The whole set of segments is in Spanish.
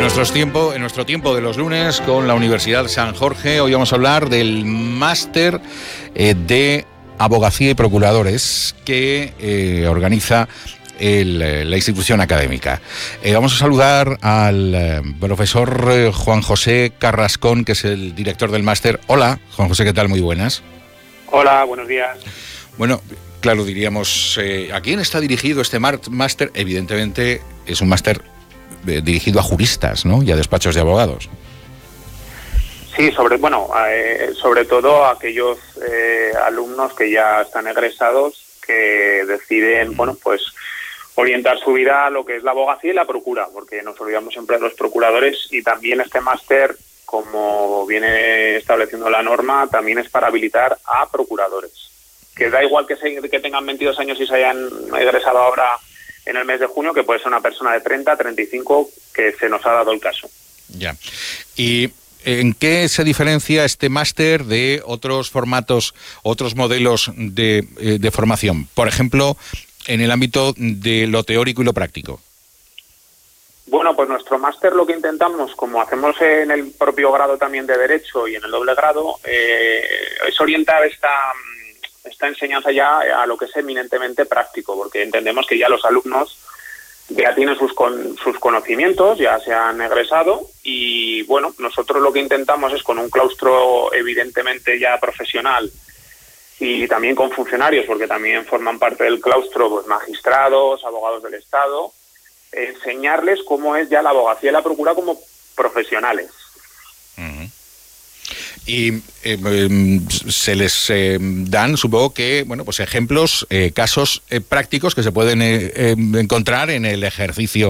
En nuestro tiempo de los lunes con la Universidad San Jorge, hoy vamos a hablar del máster de abogacía y procuradores que organiza la institución académica. Vamos a saludar al profesor Juan José Carrascón, que es el director del máster. Hola, Juan José, ¿qué tal? Muy buenas. Hola, buenos días. Bueno, claro, diríamos, ¿a quién está dirigido este máster? Evidentemente es un máster dirigido a juristas, ¿no? Y a despachos de abogados. Sí, sobre todo a aquellos alumnos que ya están egresados, que deciden, orientar su vida a lo que es la abogacía y la procura, porque nos olvidamos siempre de los procuradores, y también este máster, como viene estableciendo la norma, también es para habilitar a procuradores. Que da igual que tengan 22 años y se hayan egresado ahora en el mes de junio, que puede ser una persona de 30, 35, que se nos ha dado el caso. Ya. ¿Y en qué se diferencia este máster de otros formatos, otros modelos de formación? Por ejemplo, en el ámbito de lo teórico y lo práctico. Bueno, pues nuestro máster lo que intentamos, como hacemos en el propio grado también de Derecho y en el doble grado, es orientar esta enseñanza ya a lo que es eminentemente práctico, porque entendemos que ya los alumnos ya tienen sus conocimientos, ya se han egresado, y bueno, nosotros lo que intentamos es, con un claustro evidentemente ya profesional y también con funcionarios, porque también forman parte del claustro, pues magistrados, abogados del Estado, enseñarles cómo es ya la abogacía y la procura como profesionales. Uh-huh. Y se les dan, supongo que, pues ejemplos, casos prácticos que se pueden encontrar en el ejercicio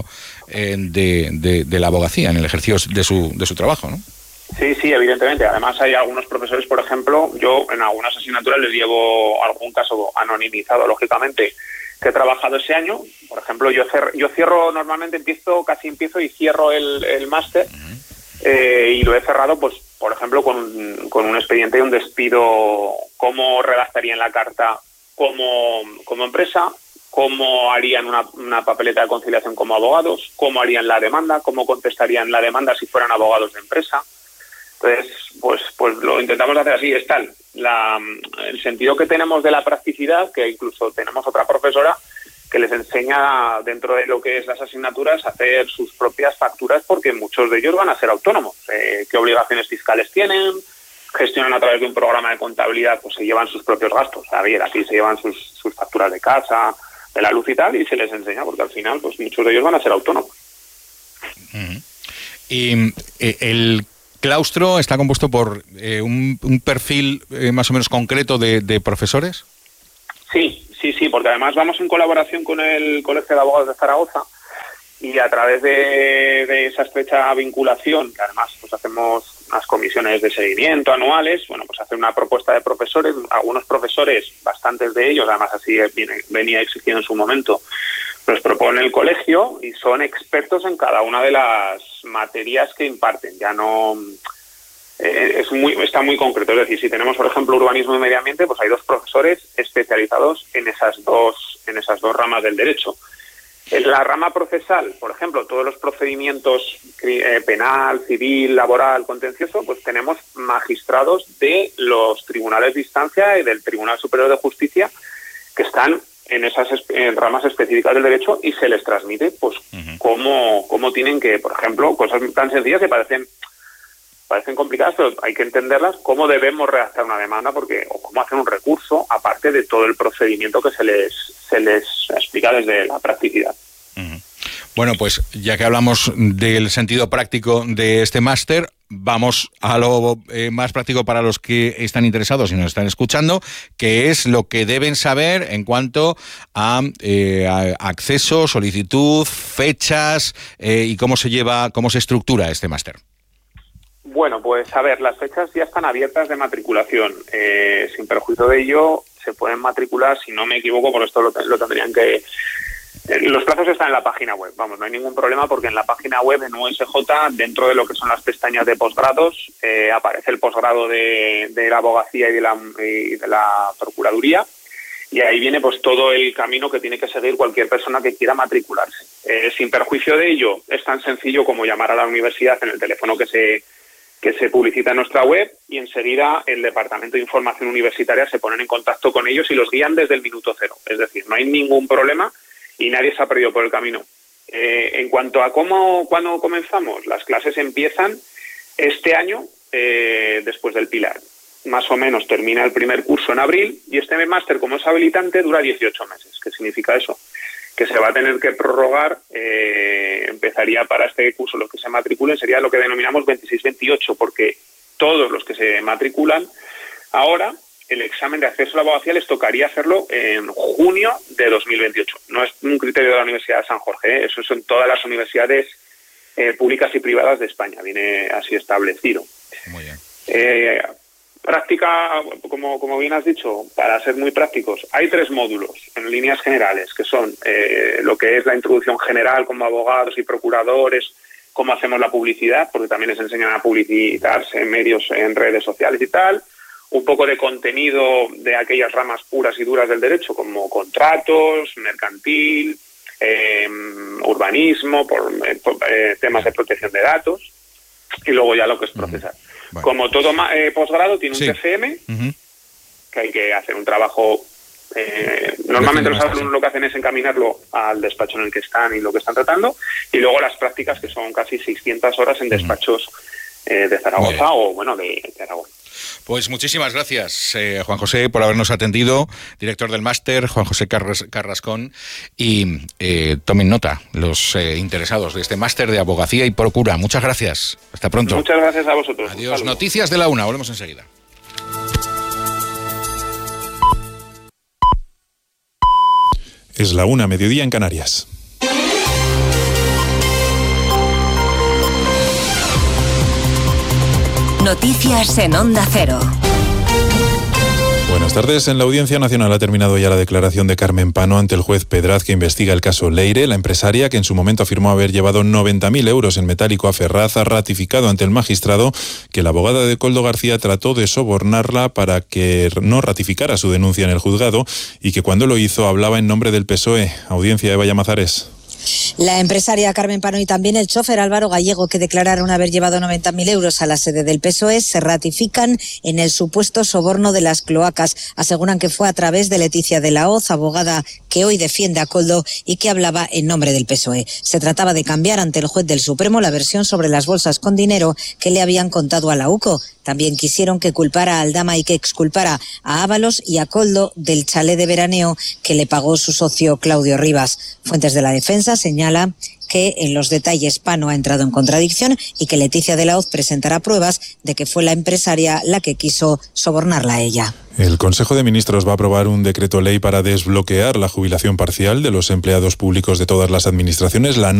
de la abogacía, en el ejercicio de su trabajo, ¿no? Sí, evidentemente. Además hay algunos profesores, por ejemplo, yo en algunas asignaturas les llevo algún caso anonimizado, lógicamente, que he trabajado ese año. Por ejemplo, yo cierro, normalmente empiezo y cierro el máster. Y lo he cerrado, pues, por ejemplo, con un expediente y un despido, cómo redactarían la carta como empresa, cómo harían una papeleta de conciliación como abogados, cómo harían la demanda, cómo contestarían la demanda si fueran abogados de empresa. Entonces, pues lo intentamos hacer así. Es tal el sentido que tenemos de la practicidad, que incluso tenemos otra profesora que les enseña, dentro de lo que es las asignaturas, a hacer sus propias facturas, porque muchos de ellos van a ser autónomos. ¿Qué obligaciones fiscales tienen? Gestionan a través de un programa de contabilidad, pues se llevan sus propios gastos. Aquí se llevan sus facturas de casa, de la luz y tal, y se les enseña, porque al final, pues muchos de ellos van a ser autónomos. Uh-huh. Y el claustro está compuesto por un perfil más o menos concreto de profesores. Sí, porque además vamos en colaboración con el Colegio de Abogados de Zaragoza, y a través de esa estrecha vinculación, que además pues hacemos unas comisiones de seguimiento anuales, pues hacer una propuesta de profesores. Algunos profesores, bastantes de ellos, además así venía exigiendo en su momento, los propone el colegio y son expertos en cada una de las materias que imparten. Ya no... está muy concreto. Es decir, si tenemos, por ejemplo, urbanismo y medio ambiente, pues hay dos profesores especializados en esas dos ramas del derecho. En la rama procesal, por ejemplo, todos los procedimientos penal, civil, laboral, contencioso, pues tenemos magistrados de los tribunales de instancia y del Tribunal Superior de Justicia que están en esas ramas específicas del derecho, y se les transmite pues cómo tienen que, por ejemplo, cosas tan sencillas que parecen complicadas, pero hay que entenderlas, cómo debemos redactar una demanda, o cómo hacer un recurso, aparte de todo el procedimiento que se les explica desde la practicidad. Uh-huh. Bueno, pues ya que hablamos del sentido práctico de este máster, vamos a lo más práctico para los que están interesados y nos están escuchando, que es lo que deben saber en cuanto a acceso, solicitud, fechas y cómo se estructura este máster. Bueno, pues a ver, las fechas ya están abiertas de matriculación. Sin perjuicio de ello, se pueden matricular, si no me equivoco, por esto lo tendrían que... Los plazos están en la página web, no hay ningún problema, porque en la página web, en USJ, dentro de lo que son las pestañas de posgrados, aparece el posgrado de la abogacía y de la procuraduría, Y ahí viene pues todo el camino que tiene que seguir cualquier persona que quiera matricularse. Sin perjuicio de ello, es tan sencillo como llamar a la universidad en el teléfono que se publicita en nuestra web, y enseguida el Departamento de Información Universitaria se ponen en contacto con ellos y los guían desde el minuto cero. Es decir, no hay ningún problema y nadie se ha perdido por el camino. En cuanto a cuándo comenzamos, las clases empiezan este año después del Pilar. Más o menos termina el primer curso en abril, y este máster, como es habilitante, dura 18 meses. ¿Qué significa eso? Que se va a tener que prorrogar, empezaría para este curso, los que se matriculen, sería lo que denominamos 26-28, porque todos los que se matriculan ahora, el examen de acceso a la abogacía les tocaría hacerlo en junio de 2028. No es un criterio de la Universidad de San Jorge, eso son todas las universidades públicas y privadas de España, viene así establecido. Muy bien. Práctica, como bien has dicho, para ser muy prácticos, hay 3 módulos en líneas generales, que son lo que es la introducción general como abogados y procuradores, cómo hacemos la publicidad, porque también les enseñan a publicitarse en medios, en redes sociales y tal, un poco de contenido de aquellas ramas puras y duras del derecho, como contratos, mercantil, urbanismo, por temas de protección de datos, y luego ya lo que es procesar. Bueno. Como todo posgrado tiene un TFM, que hay que hacer un trabajo. Normalmente los alumnos lo que hacen es encaminarlo al despacho en el que están y lo que están tratando, y luego las prácticas, que son casi 600 horas en despachos de Zaragoza de Aragón. Pues muchísimas gracias, Juan José, por habernos atendido, director del máster, Juan José Carrascón, y tomen nota los interesados de este máster de abogacía y procura. Muchas gracias. Hasta pronto. Muchas gracias a vosotros. Adiós. Noticias de la Una. Volvemos enseguida. Es la 1, mediodía en Canarias. Noticias en Onda Cero. Buenas tardes. En la Audiencia Nacional ha terminado ya la declaración de Carmen Pano ante el juez Pedraz, que investiga el caso Leire. La empresaria, que en su momento afirmó haber llevado 90.000 euros en metálico a Ferraz, ha ratificado ante el magistrado que la abogada de Koldo García trató de sobornarla para que no ratificara su denuncia en el juzgado, y que cuando lo hizo hablaba en nombre del PSOE. Audiencia, Eva Llamazares. La empresaria Carmen Pano y también el chofer Álvaro Gallego, que declararon haber llevado 90.000 euros a la sede del PSOE, se ratifican en el supuesto soborno de las cloacas. Aseguran que fue a través de Leticia de la Hoz, abogada que hoy defiende a Koldo y que hablaba en nombre del PSOE. Se trataba de cambiar ante el juez del Supremo la versión sobre las bolsas con dinero que le habían contado a la UCO. También quisieron que culpara a Aldama y que exculpara a Ábalos y a Koldo del chalet de veraneo que le pagó su socio Claudio Rivas. Fuentes de la defensa señala que en los detalles Pano ha entrado en contradicción y que Leticia de la Hoz presentará pruebas de que fue la empresaria la que quiso sobornarla a ella. El Consejo de Ministros va a aprobar un decreto ley para desbloquear la jubilación parcial de los empleados públicos de todas las administraciones.